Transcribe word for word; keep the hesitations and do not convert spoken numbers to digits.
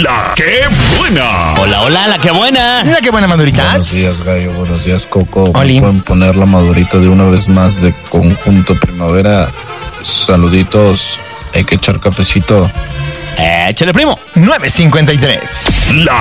La que buena. Hola, hola, la que buena. La que buena, Maduritas. Buenos días, Gallo. Buenos días, Coco. Oli. Pueden poner la Madurita de una vez más de Conjunto Primavera. Saluditos. Hay que echar cafecito. Échale, primo. nueve cincuenta y tres. La